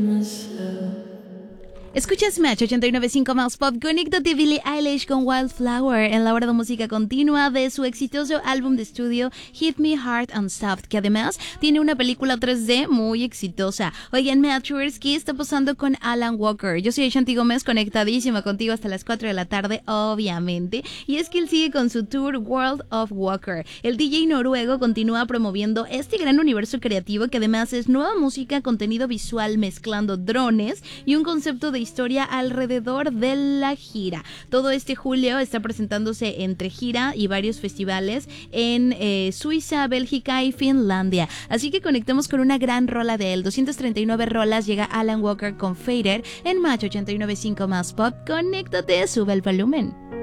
Escuchas Match 89.5 Mouse Pop. Conéctate Billie Eilish con Wildflower en la hora de música continua de su exitoso álbum de estudio Hit Me Hard and Soft, que además tiene una película 3D muy exitosa. Oigan, Matchers, ¿qué está pasando con Alan Walker? Yo soy Shanti Gómez, conectadísima contigo hasta las 4 de la tarde, obviamente. Y es que él sigue con su tour World of Walker. El DJ noruego continúa promoviendo este gran universo creativo que además es nueva música, contenido visual mezclando drones y un concepto de historia alrededor de la gira. Todo este julio está presentándose entre gira y varios festivales en Suiza, Bélgica y Finlandia. Así que conectamos con una gran rola de él. 239 rolas, llega Alan Walker con Fader en Match 89.5 Más Pop. Conéctate, sube el volumen.